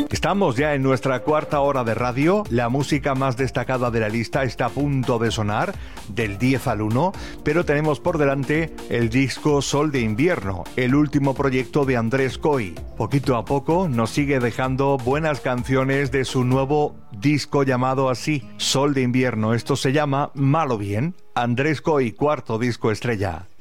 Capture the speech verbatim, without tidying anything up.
Estamos ya en nuestra cuarta hora de radio. La música más destacada de la lista está a punto de sonar, del diez al uno, pero tenemos por delante el disco Sol de Invierno, el último proyecto de Andrés Coy. Poquito a poco nos sigue dejando buenas canciones de su nuevo disco llamado así, Sol de Invierno. Esto se llama Malo Bien. Andrés Coy, cuarto disco estrella.